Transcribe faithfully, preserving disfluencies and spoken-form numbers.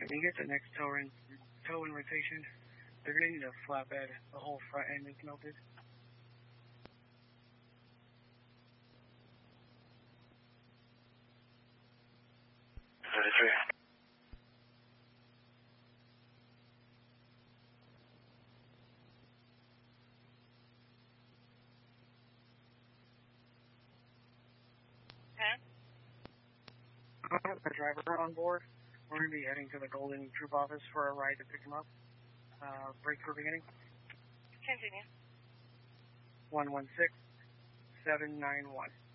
When you get the next tow in, tow in rotation, they're going to need a flatbed. The whole front end is melted. thirty-three. I have the driver on board. We're going to be heading to the Golden Troop office for a ride to pick him up. Uh, break for beginning. Continue. one one six seven nine one.